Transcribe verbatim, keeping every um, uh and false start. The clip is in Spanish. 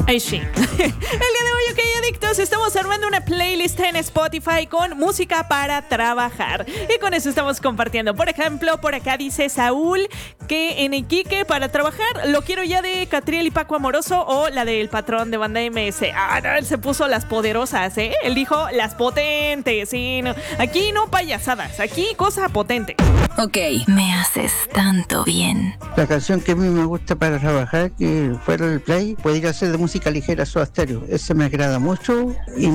Ay, sí. El día de hoy, ok, adictos, estamos armando una playlist en Spotify con música para trabajar. Y con eso estamos compartiendo. Por ejemplo, por acá dice Saúl que en Iquique para trabajar lo quiero ya de Catriel y Paco Amoroso o la del patrón de Banda M S. Ah, no, él se puso las poderosas, ¿eh? Él dijo las potentes, sí, no. Aquí no payasadas, aquí cosa potente. Ok, me haces tanto bien. La canción que a mí me gusta para trabajar, que fuera el play, podría ser de música ligera, Soda Stereo. Ese me agrada mucho y